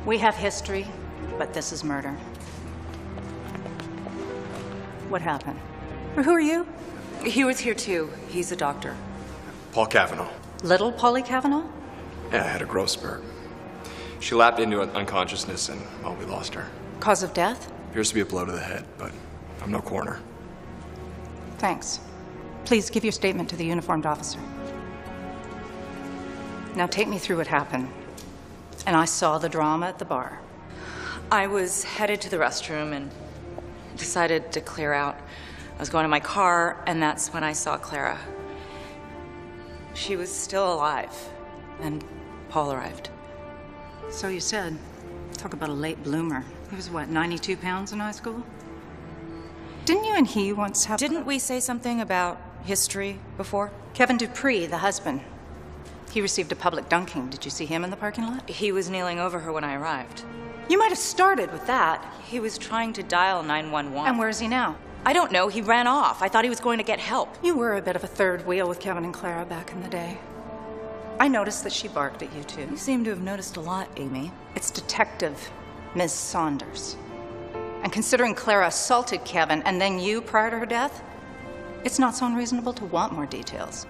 We have history, but this is murder. What happened? Who are you? He was here too. He's a doctor. Paul Cavanaugh. Little Polly Cavanaugh? Yeah, I had a growth spurt. She lapsed into unconsciousness and, well, we lost her. Cause of death? Appears to be a blow to the head, but I'm no coroner. Thanks. Please give your statement to the uniformed officer. Now take me through what happened. And I saw the drama at the bar. I was headed to the restroom and decided to clear out. I was going to my car, and that's when I saw Clara. She was still alive, and Paul arrived. So you said. Talk about a late bloomer. He was, what, 92 pounds in high school? Didn't you and he once have... Didn't we say something about history before? Kevin Dupree, the husband. He received a public dunking. Did you see him in the parking lot? He was kneeling over her when I arrived. You might have started with that. He was trying to dial 911. And where is he now? I don't know. He ran off. I thought he was going to get help. You were a bit of a third wheel with Kevin and Clara back in the day. I noticed that she barked at you, too. You seem to have noticed a lot, Amy. It's Detective Ms. Saunders. And considering Clara assaulted Kevin and then you prior to her death, it's not so unreasonable to want more details.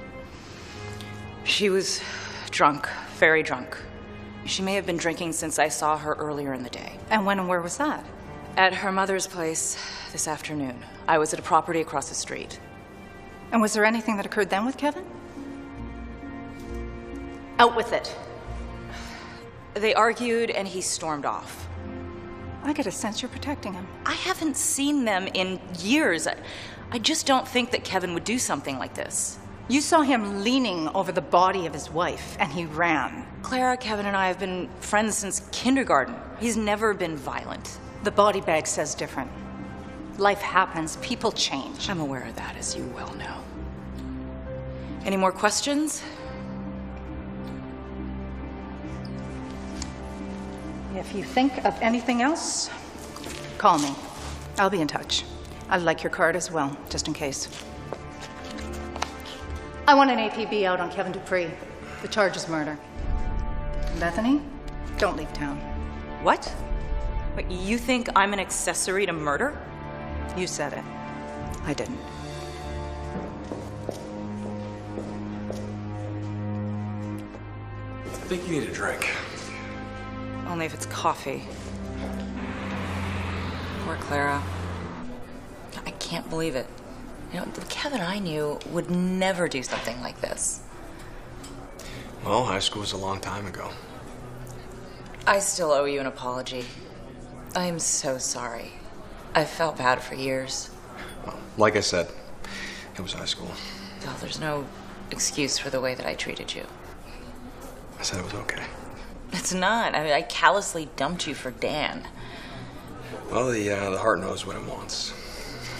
She was drunk, very drunk. She may have been drinking since I saw her earlier in the day. And when and where was that? At her mother's place this afternoon. I was at a property across the street. And was there anything that occurred then with Kevin? Out with it. They argued and he stormed off. I get a sense you're protecting him. I haven't seen them in years. I just don't think that Kevin would do something like this. You saw him leaning over the body of his wife, and he ran. Clara, Kevin, and I have been friends since kindergarten. He's never been violent. The body bag says different. Life happens. People change. I'm aware of that, as you well know. Any more questions? If you think of anything else, call me. I'll be in touch. I'd like your card as well, just in case. I want an APB out on Kevin Dupree. The charge is murder. Bethany, don't leave town. What? Wait, you think I'm an accessory to murder? You said it. I didn't. I think you need a drink. Only if it's coffee. Poor Clara. I can't believe it. You know, the Kevin I knew would never do something like this. Well, high school was a long time ago. I still owe you an apology. I am so sorry. I felt bad for years. Well, like I said, it was high school. Well, there's no excuse for the way that I treated you. I said it was okay. It's not. I mean, I callously dumped you for Dan. Well, the heart knows what it wants.